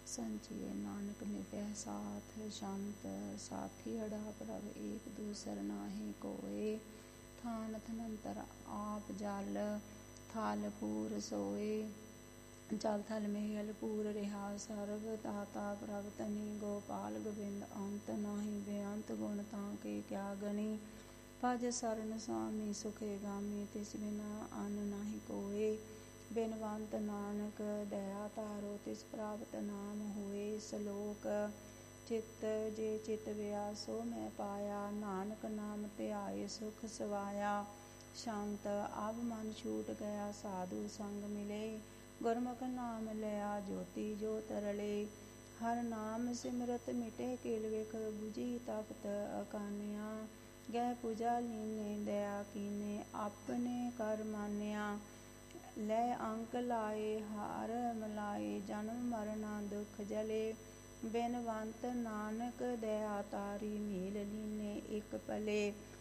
संचिए नानक निभय साथ, शांत साथी अड़ा प्रभ एक दूसर नाहि कोय। थान थनंतर आप जल थल पूर सोए, जल थल मेहल पूर रिहा सर्व दाता प्रभ तनि गोपाल गोविंद अंत नाहि बेअंत गुण ताके क्या गणी। भज सरन स्वामी सुखे गामी, तिस बिना अन नाहि कोय। बिनवंत नानक दया तारो, तिस प्राप्त नाम होए। सलोक चित जे चित व्या सो मैं पाया, नानक नाम ध्याए सुख सवाया। शांत अब मन छूट गया साधु संग मिले, गुरमुख नाम लिया ज्योति जो तरले। हर नाम सिमरत मिटे किल विख, बुझी तपत अकानिया। गह पूजा लीने दया कीने, अपने कर मानिया। लै अंक लाए हार मिलाए, जन्म मरना दुख जले। बिनवंत नानक दया तारी, मील लीने एक पले।